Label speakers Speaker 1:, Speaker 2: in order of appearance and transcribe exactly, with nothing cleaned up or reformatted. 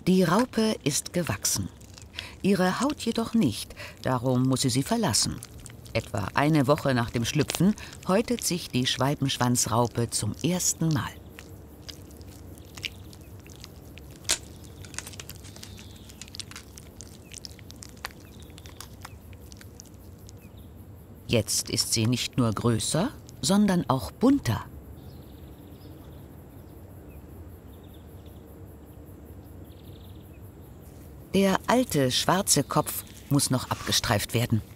Speaker 1: Die Raupe ist gewachsen. Ihre Haut jedoch nicht, darum muss sie sie verlassen. Etwa eine Woche nach dem Schlüpfen häutet sich die Schwalbenschwanzraupe zum ersten Mal. Jetzt ist sie nicht nur größer, sondern auch bunter. Der alte, schwarze Kopf muss noch abgestreift werden.